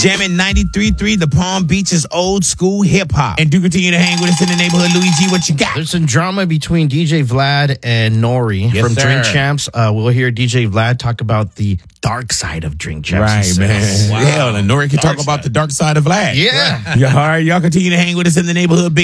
Jamming 93.3, the Palm Beach's old school hip hop. And do continue to hang with us in the neighborhood. Luigi, what you got? There's some drama between DJ Vlad and Nori from sir. Drink Champs. We'll hear DJ Vlad talk about the dark side of Drink Champs. Right, man. Wow. Hell, and Nori can talk about the dark side of Vlad. Yeah. Yeah, all right, y'all continue to hang with us in the neighborhood.